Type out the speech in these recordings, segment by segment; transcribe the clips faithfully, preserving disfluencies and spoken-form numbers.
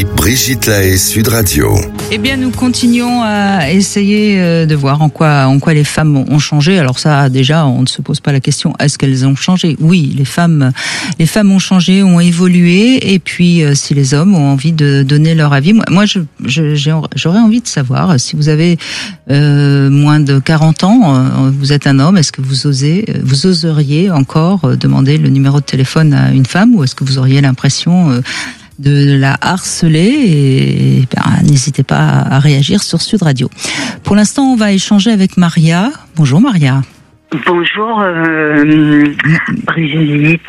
Brigitte Lahaie, Sud Radio. Eh bien, nous continuons à essayer de voir en quoi, en quoi les femmes ont changé. Alors ça, déjà, on ne se pose pas la question, est-ce qu'elles ont changé ? Oui, les femmes, les femmes ont changé, ont évolué. Et puis, si les hommes ont envie de donner leur avis, moi, moi je, je, j'ai, j'aurais envie de savoir, si vous avez euh, moins de quarante ans, euh, vous êtes un homme, est-ce que vous osez, vous oseriez encore demander le numéro de téléphone à une femme, ou est-ce que vous auriez l'impression euh, de la harceler? Et, et ben, n'hésitez pas à, à réagir sur Sud Radio. Pour l'instant, on va échanger avec Maria. Bonjour Maria. Bonjour euh, Brigitte.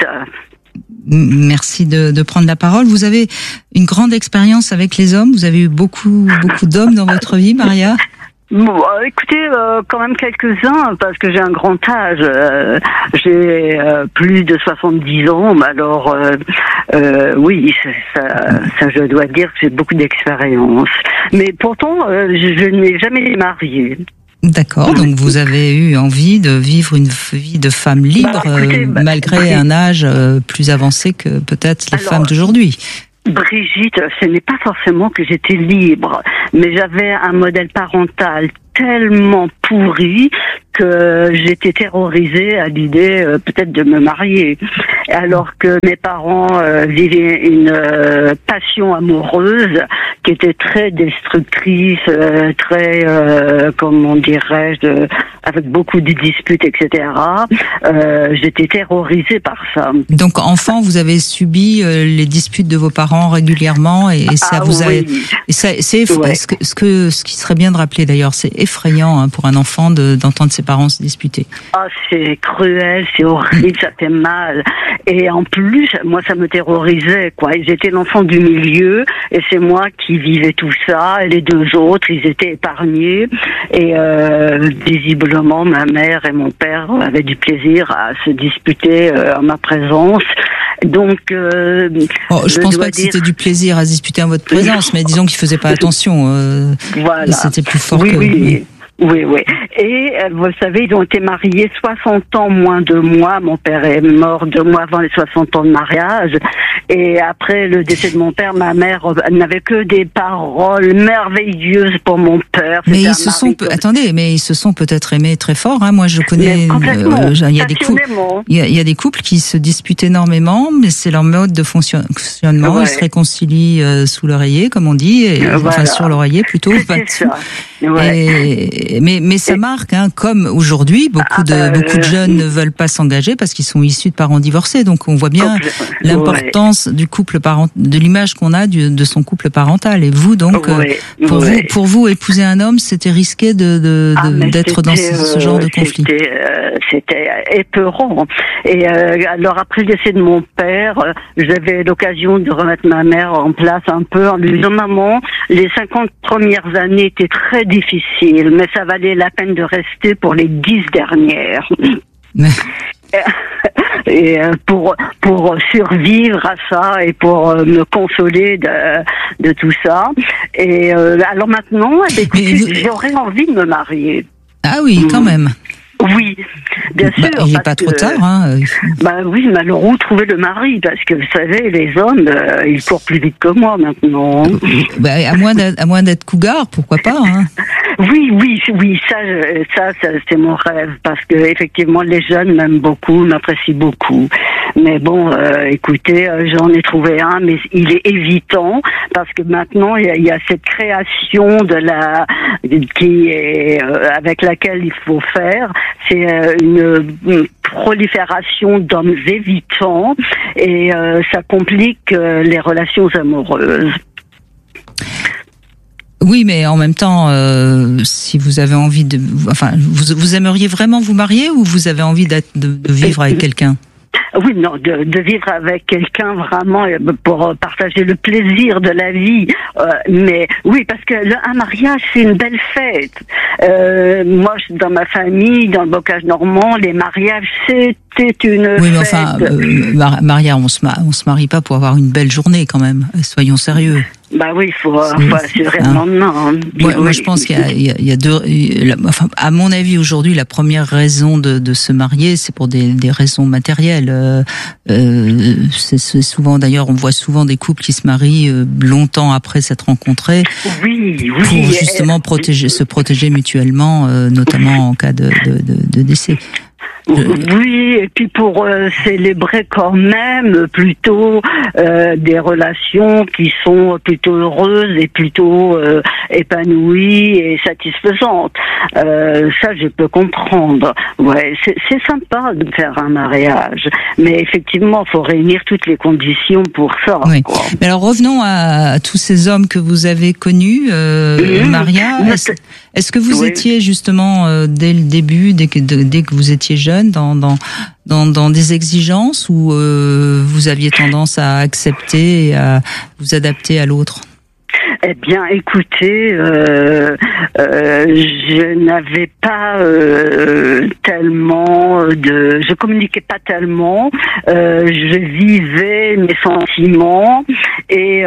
Merci de, de prendre la parole. Vous avez une grande expérience avec les hommes. Vous avez eu beaucoup, beaucoup d'hommes dans votre vie, Maria? Bon, écoutez, euh, quand même quelques-uns, parce que j'ai un grand âge. Euh, j'ai euh, plus de soixante-dix ans, alors euh, euh, oui, ça, ça, je dois dire que j'ai beaucoup d'expérience. Mais pourtant, euh, je, je n'ai jamais été mariée. D'accord, donc vous avez eu envie de vivre une vie de femme libre, bah, écoutez, euh, malgré bah, un âge euh, plus avancé que peut-être les alors, femmes d'aujourd'hui. Brigitte, ce n'est pas forcément que j'étais libre, mais j'avais un modèle parental tellement pourri que j'étais terrorisée à l'idée euh, peut-être de me marier. Alors que mes parents euh, vivaient une euh, passion amoureuse qui était très destructrice, euh, très, euh, comment dirais-je, avec beaucoup de disputes, et cetera. Euh, j'étais terrorisée par ça. Donc enfant, vous avez subi euh, les disputes de vos parents régulièrement, et, et ça ah, vous a... oui. Et ça, c'est eff... ouais. ce, que, ce, que, ce qui serait bien de rappeler d'ailleurs, c'est effrayant hein, pour un enfant de, d'entendre ses parents se disputer. Ah, c'est cruel, c'est horrible, ça fait mal. Et en plus, moi, ça me terrorisait, quoi. J'étais l'enfant du milieu, et c'est moi qui vivais tout ça. Et les deux autres, ils étaient épargnés. Et euh, visiblement, ma mère et mon père avaient du plaisir à se disputer euh, en ma présence. Donc, euh, oh, je, je pense pas que dire... c'était du plaisir à se disputer en votre présence, mais disons qu'ils faisaient pas attention. Euh, voilà. C'était plus fort oui, que... Oui, oui. Oui, oui. Et vous savez, ils ont été mariés soixante ans moins de moi. Mon père est mort deux mois avant les soixante ans de mariage. Et après le décès de mon père, ma mère n'avait que des paroles merveilleuses pour mon père. Mais ils se sont, peu... attendez, mais ils se sont peut-être aimés très fort. Hein. Moi, je connais. Euh, il y a des couples. Il y a, il y a des couples qui se disputent énormément, mais c'est leur mode de fonctionnement. Ouais. Ils se réconcilient euh, sous l'oreiller, comme on dit, et, voilà. Enfin sur l'oreiller plutôt. Pas dessous. Ouais. Et, mais mais ça marque, hein, comme aujourd'hui, beaucoup de euh, beaucoup de jeunes ne veulent pas s'engager parce qu'ils sont issus de parents divorcés. Donc on voit bien l'importance ouais. du couple parent, de l'image qu'on a du, de son couple parental. Et vous donc, ouais. pour ouais. vous pour vous épouser un homme, c'était risqué de, de, ah, de d'être dans ce, ce genre de conflit. C'était, euh, c'était épeurant. Et euh, alors après le décès de mon père, euh, j'avais l'occasion de remettre ma mère en place un peu en lui disant maman, les cinquante premières années étaient très difficiles, mais ça valait la peine de rester pour les dix dernières. Et pour pour survivre à ça et pour me consoler de de tout ça. Et euh, alors maintenant, écoutez, vous... j'aurais envie de me marier. Ah oui, quand même. Oui, bien sûr. Bah, il n'est pas trop que, tard, hein. Bah oui, mais alors où trouver le mari? Parce que vous savez, les hommes, euh, ils courent plus vite que moi maintenant. Bah, à moins d'être, à moins d'être cougar, pourquoi pas, hein. Oui, oui, oui, ça, ça, ça, c'est mon rêve, parce que effectivement, les jeunes m'aiment beaucoup, m'apprécient beaucoup. Mais bon, euh, écoutez, euh, j'en ai trouvé un, mais il est évitant, parce que maintenant, il y a, il y a cette création de la, qui est, euh, avec laquelle il faut faire, c'est euh, une, une prolifération d'hommes évitants, et euh, ça complique euh, les relations amoureuses. Oui, mais en même temps, euh, si vous avez envie de, enfin, vous, vous aimeriez vraiment vous marier ou vous avez envie d'être, de, de vivre avec quelqu'un? Oui, non, de, de vivre avec quelqu'un vraiment pour partager le plaisir de la vie. Euh, mais oui, parce que le, un mariage, c'est une belle fête. Euh, moi, dans ma famille, dans le bocage normand, les mariages, c'était une oui, mais fête. enfin, euh, Maria, on se, on se marie pas pour avoir une belle journée quand même. Soyons sérieux. Bah oui, il faut, faut assurer hein. le lendemain. Hein. Moi, oui. moi, je pense qu'il y a, il y a, il y a deux. Il y a, enfin, à mon avis, aujourd'hui, la première raison de, de se marier, c'est pour des, des raisons matérielles. Euh, euh, c'est, c'est souvent, d'ailleurs, on voit souvent des couples qui se marient euh, longtemps après s'être rencontrés. Oui, oui. Pour justement protéger, se protéger mutuellement, euh, notamment en cas de, de, de, de décès. Oui, et puis pour euh, célébrer quand même plutôt euh, des relations qui sont plutôt heureuses et plutôt euh, épanouies et satisfaisantes. Euh, ça, je peux comprendre. Ouais, c'est, c'est sympa de faire un mariage, mais effectivement, il faut réunir toutes les conditions pour ça. Oui. Quoi. Mais alors revenons à, à tous ces hommes que vous avez connus, euh, mmh. Maria. Est-ce, est-ce que vous oui. étiez justement euh, dès le début, dès que, de, dès que vous étiez jeune, dans dans dans, dans des exigences ou euh, vous aviez tendance à accepter et à vous adapter à l'autre? Eh bien, écoutez, euh, euh, je n'avais pas euh, tellement de, je communiquais pas tellement. Euh, je vivais mes sentiments et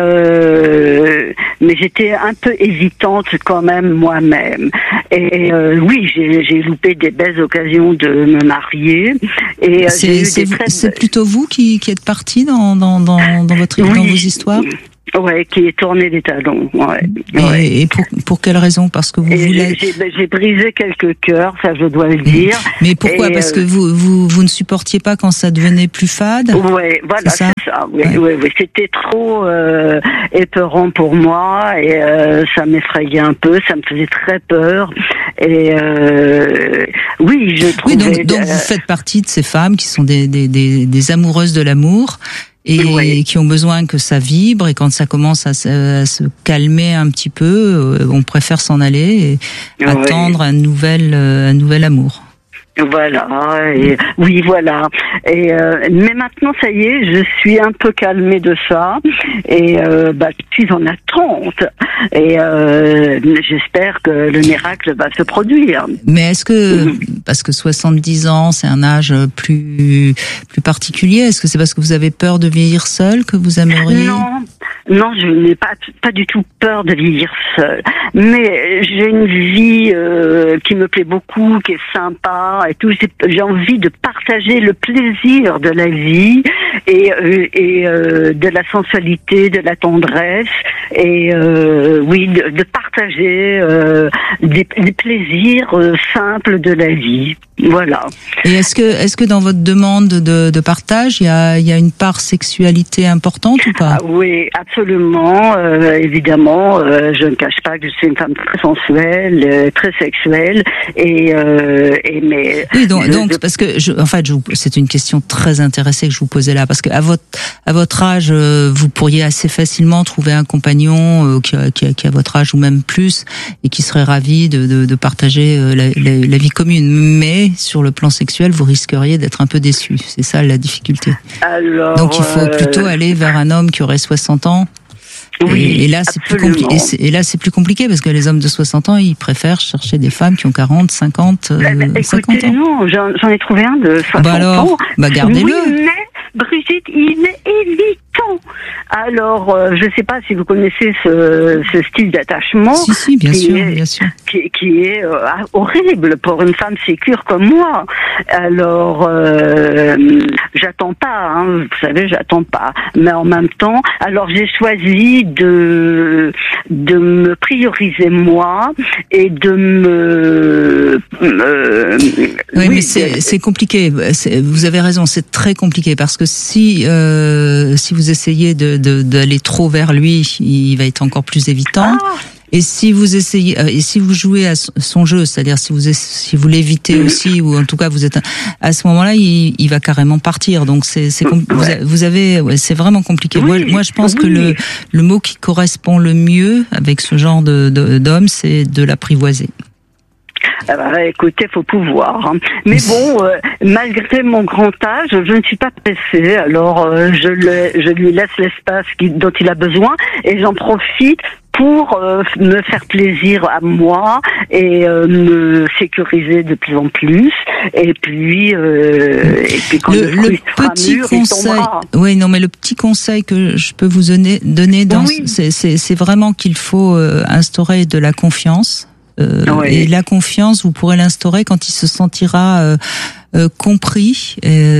euh, mais j'étais un peu hésitante quand même moi-même. Et euh, oui, j'ai, j'ai loupé des belles occasions de me marier. Et euh, c'est, j'ai eu c'est, des très... c'est plutôt vous qui, qui êtes partie dans dans dans dans votre oui. dans vos histoires. Ouais, qui est tourné des talons. Ouais. Et, ouais. et pour pour quelle raison? Parce que vous et voulez. J'ai, j'ai, j'ai brisé quelques cœurs, ça je dois le dire. Mais pourquoi? Et Parce euh... que vous vous vous ne supportiez pas quand ça devenait plus fade. Ouais, voilà, c'est ça. C'est ça. Oui, ouais. oui, oui, c'était trop euh, épeurant pour moi et euh, ça m'effrayait un peu, ça me faisait très peur. Et euh, oui, je trouvais. Oui, donc donc vous faites partie de ces femmes qui sont des des des, des amoureuses de l'amour. Et oui. qui ont besoin que ça vibre, et quand ça commence à se, à se calmer un petit peu, on préfère s'en aller et oui. attendre un nouvel, un nouvel amour. Voilà, et, oui, voilà. Et euh, mais maintenant, ça y est, je suis un peu calmée de ça, et euh, bah, je suis en attente, et euh, j'espère que le miracle va se produire. Mais est-ce que, mmh. parce que soixante-dix ans, c'est un âge plus plus particulier, est-ce que c'est parce que vous avez peur de vieillir seul que vous aimeriez? Non, non, je n'ai pas pas du tout peur de vieillir seul, mais j'ai une vie euh, qui me plaît beaucoup, qui est sympa. Et tout, j'ai envie de partager le plaisir de la vie et, euh, et euh, de la sensualité, de la tendresse et euh, oui, de, de partager euh, des, des plaisirs euh, simples de la vie. Voilà. Et est-ce que, est-ce que dans votre demande de, de partage, il y a, il y a une part sexualité importante ou pas? Ah, oui, absolument. Euh, évidemment, euh, je ne cache pas que je suis une femme très sensuelle, euh, très sexuelle, et, euh, et mais. Oui, donc, je, donc je... parce que je, en fait, je vous, c'est une question très intéressée que je vous posais là, parce que à votre, à votre âge, vous pourriez assez facilement trouver un compagnon euh, qui, a, qui, a, qui a votre âge ou même plus, et qui serait ravi de, de, de partager la, la, la vie commune, mais sur le plan sexuel, vous risqueriez d'être un peu déçu. C'est ça la difficulté. Alors, donc il faut plutôt euh... aller vers un homme qui aurait soixante ans. Oui, et, et là c'est plus compliqué. Et, et là c'est plus compliqué parce que les hommes de soixante ans, ils préfèrent chercher des femmes qui ont quarante, cinquante, euh, écoutez, cinquante ans. Non, j'en, j'en ai trouvé un de soixante bah alors, ans. Bah gardez-le. Oui, mais Brigitte, il est évitant. Alors, euh, je ne sais pas si vous connaissez ce, ce style d'attachement. Si, si, bien sûr, est, bien sûr. Qui, qui est euh, horrible pour une femme sécure comme moi. Alors, euh, j'attends pas, hein, vous savez, j'attends pas. Mais en même temps, alors j'ai choisi de de me prioriser moi et de me. Euh, oui, oui, mais c'est c'est compliqué. C'est, vous avez raison, c'est très compliqué parce que si euh, si vous essayez de, de d'aller trop vers lui, il va être encore plus évitant. Ah. Et si vous essayez, euh, et si vous jouez à son jeu, c'est-à-dire si vous si vous l'évitez aussi, ou en tout cas vous êtes à ce moment-là, il, il va carrément partir. Donc c'est c'est vous, vous avez, ouais, c'est vraiment compliqué. Oui, moi, moi je pense oui. que le le mot qui correspond le mieux avec ce genre de, de d'homme, c'est de l'apprivoiser. Ah bah, écoutez, faut pouvoir. Hein. Mais bon, euh, malgré mon grand âge, je ne suis pas pressée. Alors, euh, je, le, je lui laisse l'espace qui, dont il a besoin et j'en profite pour euh, me faire plaisir à moi et euh, me sécuriser de plus en plus. Et puis, euh, et puis quand le, le, le petit mûr, conseil, oui, non, mais le petit conseil que je peux vous donner, donner dans, oui. c'est, c'est, c'est vraiment qu'il faut euh, instaurer de la confiance. Euh, oui. Et la confiance, vous pourrez l'instaurer quand il se sentira euh, euh, compris.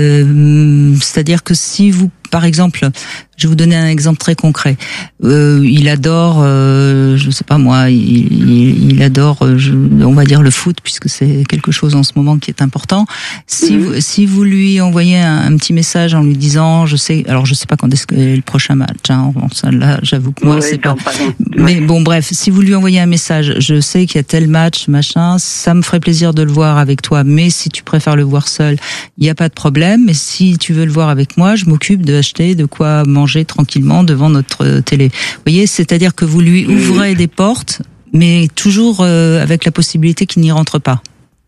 Euh, c'est-à-dire que si vous, par exemple, je vais vous donner un exemple très concret. Euh, il adore, euh, je sais pas moi, il, il, il adore, je, on va dire le foot, puisque c'est quelque chose en ce moment qui est important. Si mmh. vous, si vous lui envoyez un, un petit message en lui disant, je sais, alors je sais pas quand est-ce que est le prochain match. Hein, ça, là, j'avoue que moi oui, c'est pas. pas mais bon, bref, si vous lui envoyez un message, je sais qu'il y a tel match, machin, ça me ferait plaisir de le voir avec toi. Mais si tu préfères le voir seul, il y a pas de problème. Mais si tu veux le voir avec moi, je m'occupe d'acheter de quoi manger tranquillement devant notre télé. Vous voyez, c'est-à-dire que vous lui ouvrez des portes, mais toujours euh, avec la possibilité qu'il n'y rentre pas.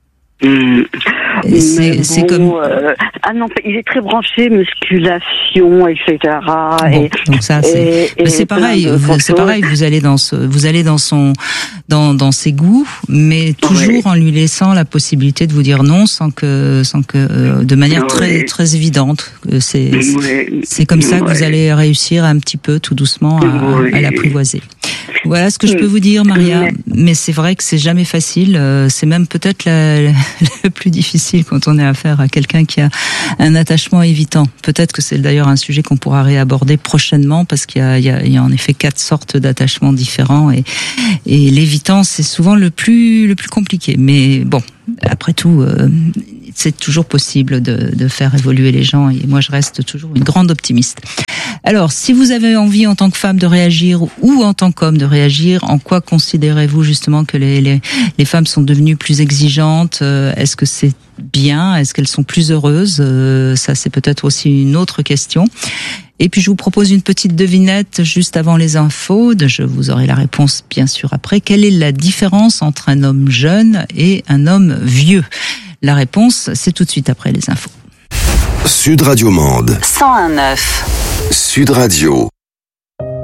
Mmh. C'est, bon, c'est comme. Euh, ah non, il est très branché musculation, et cetera. Bon, et, donc ça, c'est. Et, mais c'est pareil. Vous, c'est pareil. Vous allez dans ce, vous allez dans son, dans dans ses goûts, mais toujours oui. en lui laissant la possibilité de vous dire non, sans que, sans que, euh, de manière oui. très très évidente. C'est oui. c'est comme ça que oui. vous allez réussir un petit peu, tout doucement, à, oui. à l'apprivoiser. Voilà ce que je peux vous dire, Maria. Mais c'est vrai que c'est jamais facile. C'est même peut-être la, la, le plus difficile quand on est affaire à quelqu'un qui a un attachement évitant. Peut-être que c'est d'ailleurs un sujet qu'on pourra réaborder prochainement parce qu'il y a, il y a, il y a en effet quatre sortes d'attachements différents et, et l'évitant, c'est souvent le plus, le plus compliqué. Mais bon, après tout, euh, c'est toujours possible de, de faire évoluer les gens et moi je reste toujours une grande optimiste. Alors, si vous avez envie en tant que femme de réagir ou en tant qu'homme de réagir, en quoi considérez-vous justement que les, les, les femmes sont devenues plus exigeantes ? Est-ce que c'est bien ? Est-ce qu'elles sont plus heureuses ? Ça, c'est peut-être aussi une autre question. Et puis, je vous propose une petite devinette juste avant les infos. Je vous aurai la réponse, bien sûr, après. Quelle est la différence entre un homme jeune et un homme vieux ? La réponse, c'est tout de suite après les infos. Sud Radio Mende. cent un neuf. Sud Radio.